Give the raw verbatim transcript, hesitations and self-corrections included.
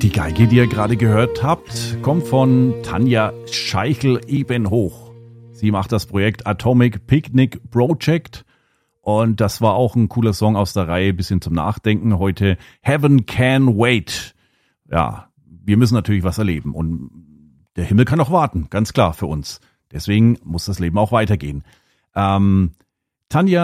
Die Geige, die ihr gerade gehört habt, kommt von Tanja Scheichel-Ebenhoch. Sie macht das Projekt Atomic Picnic Project und das war auch ein cooler Song aus der Reihe, bisschen zum Nachdenken. Heute Heaven Can Wait. Ja, wir müssen natürlich was erleben und der Himmel kann auch warten, ganz klar für uns. Deswegen muss das Leben auch weitergehen. Ähm, Tanja